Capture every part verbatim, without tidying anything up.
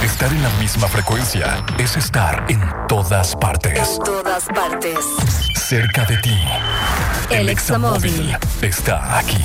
Estar en la misma frecuencia es estar en todas partes. En todas partes. Cerca de ti. El El Examóvil está aquí.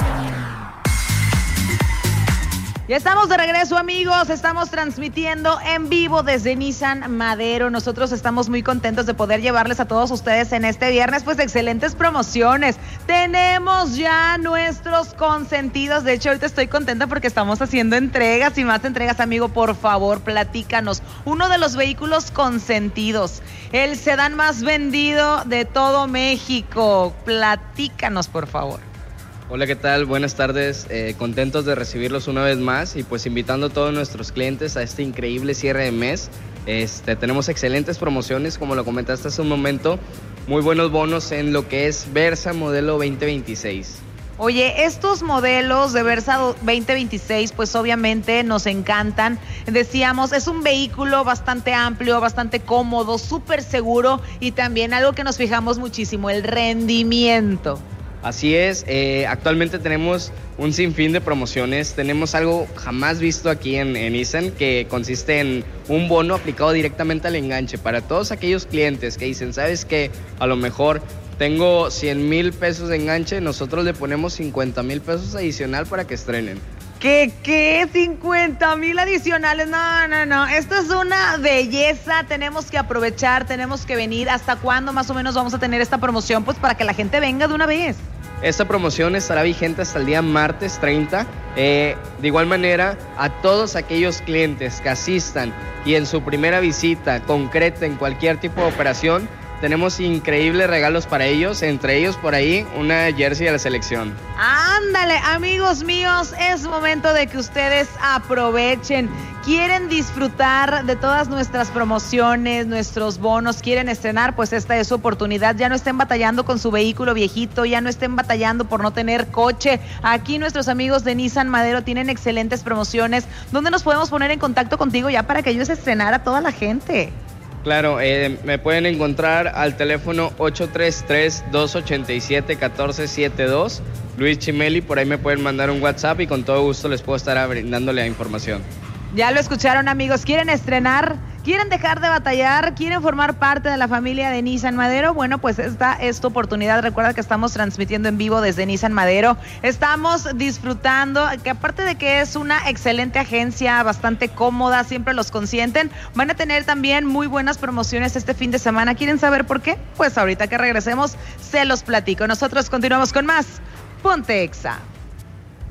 Ya estamos de regreso, amigos. Estamos transmitiendo en vivo desde Nissan Madero. Nosotros estamos muy contentos de poder llevarles a todos ustedes en este viernes pues excelentes promociones. Tenemos ya nuestros consentidos. De hecho, ahorita estoy contenta porque estamos haciendo entregas y más entregas, amigo. Por favor, platícanos. Uno de los vehículos consentidos, el sedán más vendido de todo México. Platícanos, por favor. Hola, ¿qué tal? Buenas tardes, eh, contentos de recibirlos una vez más y pues invitando a todos nuestros clientes a este increíble cierre de mes. Este, tenemos excelentes promociones, como lo comentaste hace un momento, muy buenos bonos en lo que es Versa modelo veinte veintiséis. Oye, estos modelos de Versa veinte veintiséis pues obviamente nos encantan. Decíamos, es un vehículo bastante amplio, bastante cómodo, súper seguro y también algo que nos fijamos muchísimo, el rendimiento. Así es, eh, actualmente tenemos un sinfín de promociones, tenemos algo jamás visto aquí en, en Nissan que consiste en un bono aplicado directamente al enganche para todos aquellos clientes que dicen, ¿sabes qué? A lo mejor tengo cien mil pesos de enganche, nosotros le ponemos cincuenta mil pesos adicional para que estrenen. ¿Qué, qué? ¿cincuenta mil adicionales? No, no, no. Esto es una belleza. Tenemos que aprovechar, tenemos que venir. ¿Hasta cuándo más o menos vamos a tener esta promoción? Pues para que la gente venga de una vez. Esta promoción estará vigente hasta el día martes treinta. Eh, de igual manera, a todos aquellos clientes que asistan y en su primera visita concreten cualquier tipo de operación, tenemos increíbles regalos para ellos, entre ellos por ahí una jersey de la selección. Ándale, amigos míos, es momento de que ustedes aprovechen. ¿Quieren disfrutar de todas nuestras promociones, nuestros bonos? ¿Quieren estrenar? Pues esta es su oportunidad. Ya no estén batallando con su vehículo viejito, ya no estén batallando por no tener coche. Aquí nuestros amigos de Nissan Madero tienen excelentes promociones. ¿Dónde nos podemos poner en contacto contigo ya para que ellos estrenar a toda la gente? Claro, eh, me pueden encontrar al teléfono ocho tres tres, dos ocho siete, uno cuatro siete dos, Luis Chimeli, por ahí me pueden mandar un WhatsApp y con todo gusto les puedo estar brindándole la información. Ya lo escucharon, amigos, ¿quieren estrenar? ¿Quieren dejar de batallar? ¿Quieren formar parte de la familia de Nissan Madero? Bueno, pues esta es tu oportunidad. Recuerda que estamos transmitiendo en vivo desde Nissan Madero. Estamos disfrutando, que aparte de que es una excelente agencia, bastante cómoda, siempre los consienten, van a tener también muy buenas promociones este fin de semana. ¿Quieren saber por qué? Pues ahorita que regresemos se los platico. Nosotros continuamos con más Ponte Exa.